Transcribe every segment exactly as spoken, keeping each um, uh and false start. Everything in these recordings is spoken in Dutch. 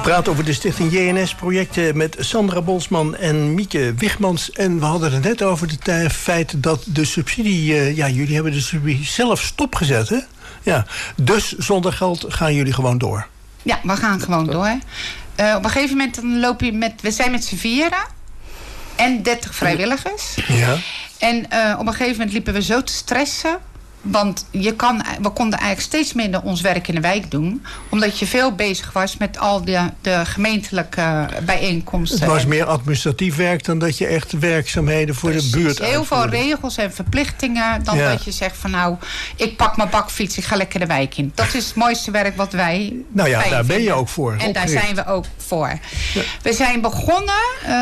praat over de stichting J N S-projecten met Sandra Bolsman en Mieke Wigmans. En we hadden het net over het feit dat de subsidie... Uh, ja, jullie hebben de subsidie zelf stopgezet, hè? Ja, dus zonder geld gaan jullie gewoon door. Ja, we gaan gewoon door. Uh, op een gegeven moment dan loop je met... We zijn met z'n vieren en dertig vrijwilligers. Ja. En uh, op een gegeven moment liepen we zo te stressen... Want je kan, we konden eigenlijk steeds minder ons werk in de wijk doen. Omdat je veel bezig was met al de, de gemeentelijke bijeenkomsten. Het was meer administratief werk dan dat je echt werkzaamheden voor Precies, de buurt heel uitvoerde. veel regels en verplichtingen. Dan ja. dat je zegt van nou, ik pak mijn bakfiets, ik ga lekker de wijk in. Dat is het mooiste werk wat wij Nou ja, daar vinden. ben je ook voor. En opgericht. daar zijn we ook voor. Ja. We zijn begonnen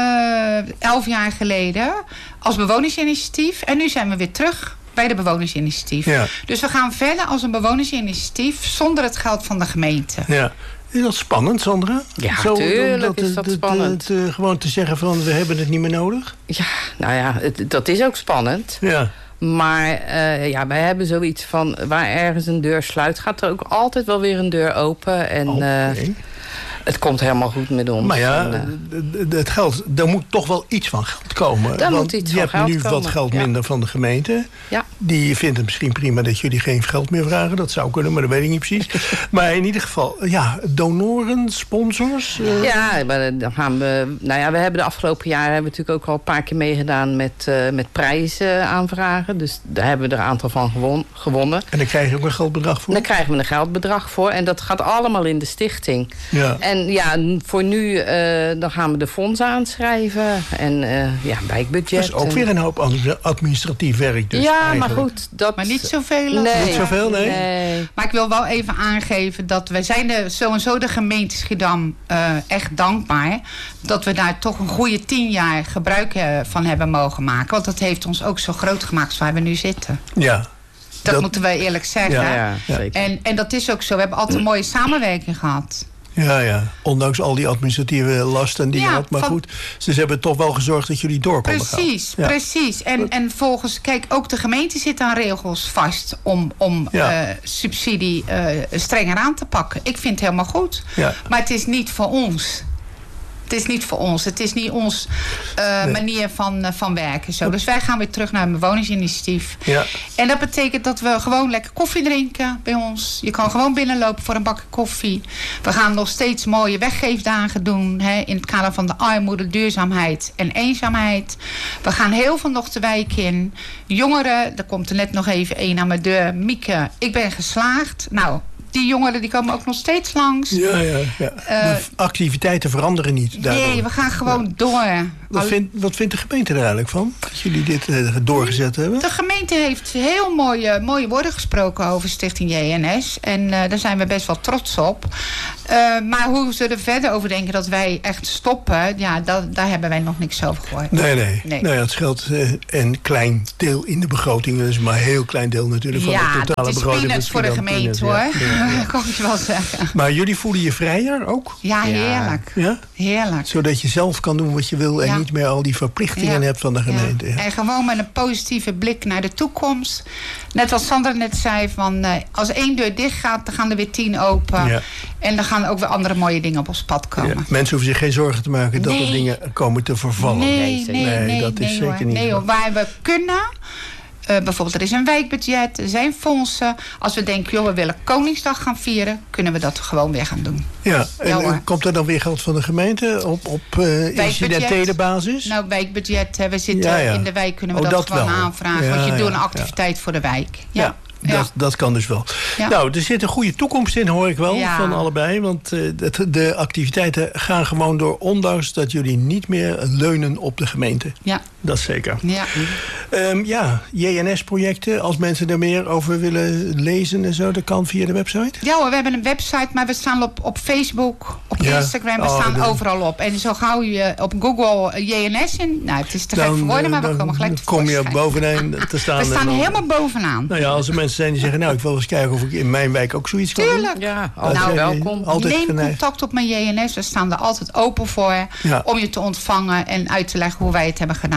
uh, elf jaar geleden als bewonersinitiatief. En nu zijn we weer terug bij de bewonersinitiatief. Ja. Dus we gaan verder als een bewonersinitiatief zonder het geld van de gemeente. Ja. Is dat spannend, Sandra? Ja, Zo, tuurlijk dat, is dat dat, spannend. Dat, uh, gewoon te zeggen van we hebben het niet meer nodig? Ja, nou ja, het, dat is ook spannend. Ja. Maar uh, ja, wij hebben zoiets van waar ergens een deur sluit, gaat er ook altijd wel weer een deur open. En okay. uh, het komt helemaal goed met ons. Maar ja, en, uh, het geld, er moet toch wel iets van geld komen. Daar want moet iets je van hebt geld nu komen. wat geld ja. minder van de gemeente. Ja. Die vindt het misschien prima dat jullie geen geld meer vragen. Dat zou kunnen, maar dat weet ik niet precies. Maar in ieder geval, ja, donoren, sponsors. Uh... Ja, maar dan gaan we. Nou ja, we hebben de afgelopen jaren hebben we natuurlijk ook al een paar keer meegedaan met, uh, met prijzen aanvragen. Dus daar hebben we er een aantal van gewon, gewonnen. En daar krijg je ook een geldbedrag voor? Daar krijgen we een geldbedrag voor. En dat gaat allemaal in de stichting. Ja. En ja, voor nu uh, dan gaan we de fondsen aanschrijven. En uh, ja, wijkbudget. Dat is ook en... weer een hoop administratief werk. Dus ja, eigenlijk. maar goed. Dat... Maar niet zoveel. Nee. Niet zoveel, nee. nee. Maar ik wil wel even aangeven dat wij zijn de, sowieso de gemeente Schiedam uh, echt dankbaar. Dat we daar toch een goede tien jaar gebruik uh, van hebben mogen maken. Want dat heeft ons ook zo groot gemaakt waar we nu zitten. Ja. Dat, dat moeten we eerlijk zeggen. Ja, ja, zeker. En, en dat is ook zo. We hebben altijd een mooie samenwerking gehad. Ja, ja. Ondanks al die administratieve lasten die ja, je had. Maar van... goed, ze hebben toch wel gezorgd dat jullie door konden gaan. Precies, ja. precies. En, en volgens, kijk, ook de gemeente zit aan regels vast om, om ja. uh, subsidie uh, strenger aan te pakken. Ik vind het helemaal goed. Ja. Maar het is niet voor ons. Het is niet voor ons. Het is niet ons uh, nee. manier van, uh, van werken. Zo. Dus wij gaan weer terug naar een bewonersinitiatief. Ja. En dat betekent dat we gewoon lekker koffie drinken bij ons. Je kan gewoon binnenlopen voor een bakje koffie. We gaan nog steeds mooie weggeefdagen doen. Hè, in het kader van de armoede, duurzaamheid en eenzaamheid. We gaan heel veel nog de wijk in. Jongeren, er komt er net nog even één aan mijn deur. Mieke, ik ben geslaagd. Nou... Die jongeren die komen ook nog steeds langs. Ja, ja, ja. Uh, de activiteiten veranderen niet daardoor. Nee, we gaan gewoon ja. door. Wat, vind, wat vindt de gemeente er eigenlijk van? Dat jullie dit uh, doorgezet hebben? De gemeente heeft heel mooie, mooie woorden gesproken over Stichting J N S. En uh, daar zijn we best wel trots op. Uh, maar hoe ze er verder over denken dat wij echt stoppen... ja, dat, daar hebben wij nog niks over gehoord. Nee, nee. nee. Nou ja, het scheelt uh, een klein deel in de begroting. Dat is maar een heel klein deel natuurlijk van ja, de totale begroting. Ja, dat is peanuts voor de gemeente, hoor. Ja. Ja, ja. Kan je wel zeggen. Maar jullie voelen je vrijer ook? Ja, heerlijk. Ja? Heerlijk. Zodat je zelf kan doen wat je wil... en ja. niet meer al die verplichtingen ja. hebt van de gemeente. Ja. Ja. En gewoon met een positieve blik naar de toekomst. Net wat Sandra net zei, van, uh, als één deur dicht gaat... dan gaan er weer tien open. Ja. En dan gaan ook weer andere mooie dingen op ons pad komen. Ja. Mensen hoeven zich geen zorgen te maken dat nee. er dingen komen te vervallen. Nee, nee, nee, nee dat nee, is nee, zeker niet. Nee, hoor. Waar we kunnen... Uh, bijvoorbeeld, er is een wijkbudget, er zijn fondsen. Als we denken, joh, we willen Koningsdag gaan vieren... kunnen we dat gewoon weer gaan doen. Ja, en, ja, en komt er dan weer geld van de gemeente op, op uh, incidentele basis? Nou, wijkbudget, we zitten ja, ja. in de wijk, kunnen we oh, dat, dat gewoon wel. aanvragen. Ja, want je ja, doet een activiteit ja. voor de wijk. Ja. ja. Ja. Dat, dat kan dus wel. Ja. Nou, er zit een goede toekomst in, hoor ik wel, ja. van allebei. Want uh, de, de activiteiten gaan gewoon door... ondanks dat jullie niet meer leunen op de gemeente. Ja. Dat is zeker. Ja, um, ja J N S-projecten, als mensen er meer over willen lezen en zo... dat kan via de website? Ja hoor, we hebben een website, maar we staan op, op Facebook, op ja. Instagram. We oh, staan dan... overal op. En zo gauw je op Google J N S in... Nou, het is te gek voor woorden, maar we komen gelijk te kom je bovenaan te staan. We staan dan... helemaal bovenaan. Nou ja, als er mensen zijn die zeggen... nou, ik wil eens kijken of ik in mijn wijk ook zoiets kan Tuurlijk. doen. Ja, nou, welkom. Altijd Neem geneigd. contact op met J N S. We staan er altijd open voor. Ja. Om je te ontvangen en uit te leggen hoe wij het hebben gedaan.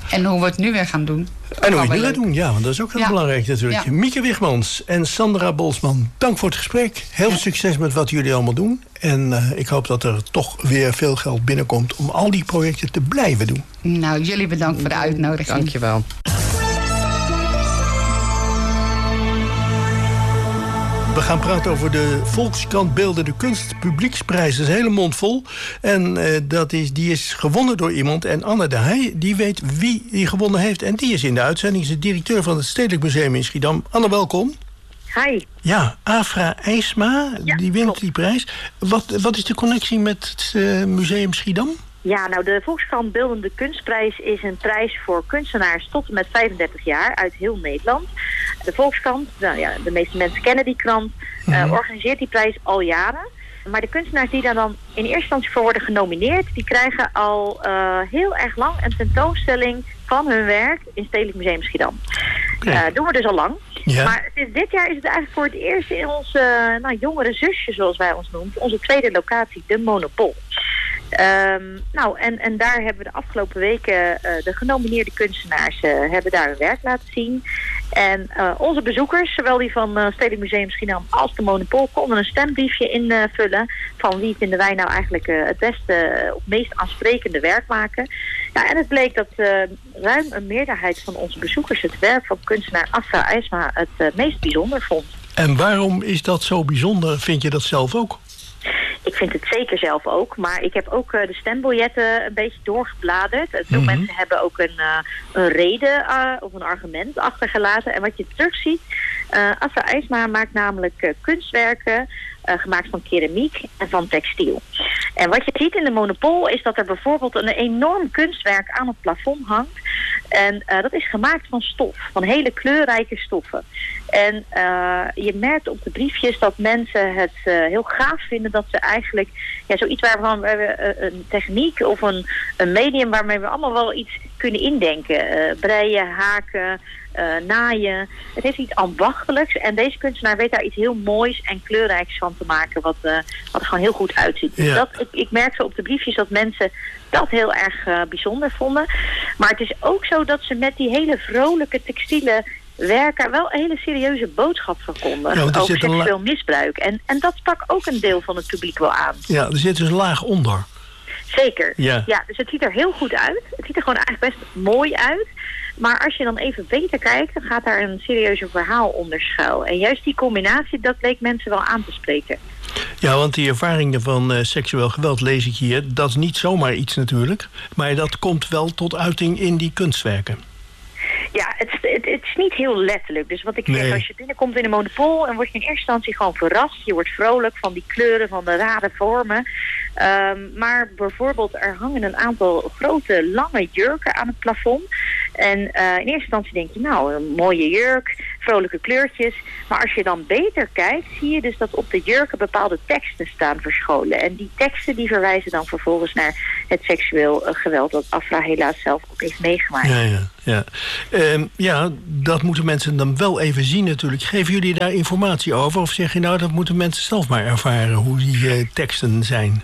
En hoe we het nu weer gaan doen. En hoe je het nu gaat doen, ja, want dat is ook heel ja. belangrijk natuurlijk. Ja. Mieke Wichmans en Sandra Bolsman, dank voor het gesprek. Heel veel succes met wat jullie allemaal doen. En uh, ik hoop dat er toch weer veel geld binnenkomt om al die projecten te blijven doen. Nou, jullie bedankt voor de uitnodiging. Dank je wel. We gaan praten over de Volkskrant Beeldende Kunst Publieksprijs. Dat is een hele mond vol. En uh, dat is, die is gewonnen door iemand. En Anne de Heij, die weet wie die gewonnen heeft. En die is in de uitzending. Ze is de directeur van het Stedelijk Museum in Schiedam. Anne, welkom. Hi. Ja, Afra IJsma, ja, die wint klopt. die prijs. Wat, wat is de connectie met het uh, Museum Schiedam? Ja, nou, de Volkskrant Beeldende Kunstprijs is een prijs voor kunstenaars tot en met vijfendertig jaar uit heel Nederland. De Volkskrant, nou ja, de meeste mensen kennen die krant, uh, mm-hmm. organiseert die prijs al jaren. Maar de kunstenaars die daar dan in eerste instantie voor worden genomineerd, die krijgen al uh, heel erg lang een tentoonstelling van hun werk in het Stedelijk Museum Schiedam. Okay. Uh, doen we dus al lang. Ja. Maar sinds dit jaar is het eigenlijk voor het eerst in onze uh, nou, jongere zusje, zoals wij ons noemen, onze tweede locatie, de Monopol. Um, nou, en, en daar hebben we de afgelopen weken uh, de genomineerde kunstenaars uh, hebben daar hun werk laten zien. En uh, onze bezoekers, zowel die van uh, Stedelijk Museum Schiedam als de Monopol, konden een stembriefje invullen uh, van wie vinden wij nou eigenlijk uh, het beste, uh, of meest aansprekende werk maken. Ja, en het bleek dat uh, ruim een meerderheid van onze bezoekers het werk van kunstenaar Afra IJsma het uh, meest bijzonder vond. En waarom is dat zo bijzonder? Vind je dat zelf ook? Ik vind het zeker zelf ook, maar ik heb ook uh, de stembiljetten een beetje doorgebladerd. Uh, veel mm-hmm. mensen hebben ook een, uh, een reden uh, of een argument achtergelaten. En wat je terugziet, uh, Afra IJsma maakt namelijk uh, kunstwerken uh, gemaakt van keramiek en van textiel. En wat je ziet in de Monopol is dat er bijvoorbeeld een enorm kunstwerk aan het plafond hangt. En uh, dat is gemaakt van stof, van hele kleurrijke stoffen. En uh, je merkt op de briefjes dat mensen het uh, heel gaaf vinden dat ze eigenlijk ja, zoiets waarvan we uh, een techniek of een, een medium waarmee we allemaal wel iets kunnen indenken. Uh, breien, haken, uh, naaien. Het is iets ambachtelijks en deze kunstenaar weet daar iets heel moois en kleurrijks van te maken wat, uh, wat er gewoon heel goed uitziet. Ja. Dat, ik, ik merk zo op de briefjes dat mensen dat heel erg uh, bijzonder vonden. Maar het is ook zo dat ze met die hele vrolijke textiele werken wel een hele serieuze boodschap verkondigen. Ja, over seksueel la- misbruik. En, en dat sprak ook een deel van het publiek wel aan. Ja, er zit dus een laag onder. Zeker. Ja. ja, dus het ziet er heel goed uit. Het ziet er gewoon eigenlijk best mooi uit. Maar als je dan even beter kijkt, dan gaat daar een serieuze verhaal onder schuil. En juist die combinatie, dat leek mensen wel aan te spreken. Ja, want die ervaringen van uh, seksueel geweld lees ik hier. Dat is niet zomaar iets natuurlijk. Maar dat komt wel tot uiting in die kunstwerken. Ja, het, het, het is niet heel letterlijk. Dus wat ik nee. zeg, als je binnenkomt in een Monopol en word je in eerste instantie gewoon verrast. Je wordt vrolijk van die kleuren, van de rare vormen. Um, maar bijvoorbeeld er hangen een aantal grote, lange jurken aan het plafond. En uh, in eerste instantie denk je, nou, een mooie jurk, vrolijke kleurtjes. Maar als je dan beter kijkt, zie je dus dat op de jurken bepaalde teksten staan verscholen. En die teksten die verwijzen dan vervolgens naar het seksueel uh, geweld dat Afra helaas zelf ook heeft meegemaakt. Ja, ja, ja. Um, ja, dat moeten mensen dan wel even zien natuurlijk. Geven jullie daar informatie over? Of zeg je nou, dat moeten mensen zelf maar ervaren, hoe die uh, teksten zijn?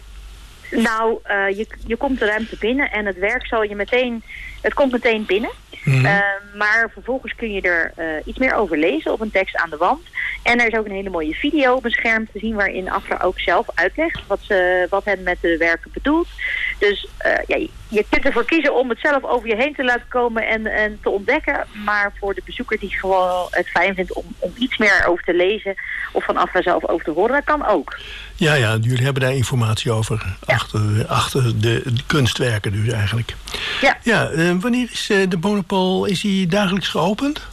Nou, uh, je, je komt de ruimte binnen en het werk zal je meteen, het komt meteen binnen. Mm-hmm. Uh, maar vervolgens kun je er uh, iets meer over lezen op een tekst aan de wand. En er is ook een hele mooie video op een scherm te zien waarin Afra ook zelf uitlegt wat, ze, wat hen met de werken bedoelt. Dus uh, ja, je, je kunt ervoor kiezen om het zelf over je heen te laten komen en, en te ontdekken. Maar voor de bezoeker die gewoon het fijn vindt om, om iets meer over te lezen of van Afra zelf over te horen, dat kan ook. Ja, ja, jullie hebben daar informatie over. Ja. Achter, achter de, de kunstwerken dus eigenlijk. Ja. Ja, uh, wanneer is uh, de Monopol, is die dagelijks geopend?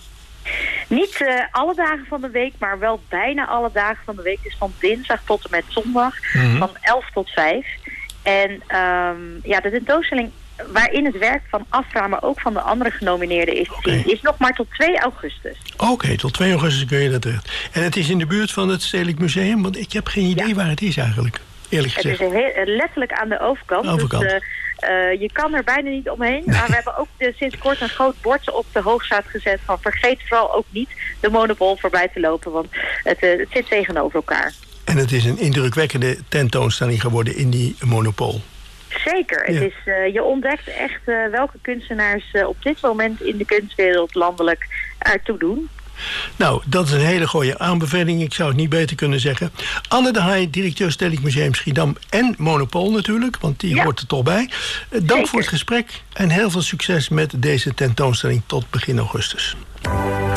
Niet uh, alle dagen van de week, maar wel bijna alle dagen van de week. Dus van dinsdag tot en met zondag, mm-hmm. van elf tot vijf. En um, ja, de tentoonstelling waarin het werk van Afra, maar ook van de andere genomineerden is te okay. zien, is nog maar tot twee augustus. Oké, okay, tot twee augustus kun je dat terecht. En het is in de buurt van het Stedelijk Museum, want ik heb geen idee ja. waar het is eigenlijk, eerlijk gezegd. Het is heel, letterlijk aan de overkant. overkant. Dus, uh, Uh, je kan er bijna niet omheen. Maar we hebben ook de, sinds kort een groot bord op de Hoogstraat gezet van vergeet vooral ook niet de Monopol voorbij te lopen, want het, uh, het zit tegenover elkaar. En het is een indrukwekkende tentoonstelling geworden in die Monopol. Zeker. Ja. Het is, uh, je ontdekt echt uh, welke kunstenaars uh, op dit moment in de kunstwereld landelijk ertoe doen. Nou, dat is een hele goede aanbeveling. Ik zou het niet beter kunnen zeggen. Anne de Haai, directeur Stedelijk Museum Schiedam en Monopool natuurlijk, want die ja. hoort er toch bij. Uh, dank Zeker. voor het gesprek en heel veel succes met deze tentoonstelling tot begin augustus.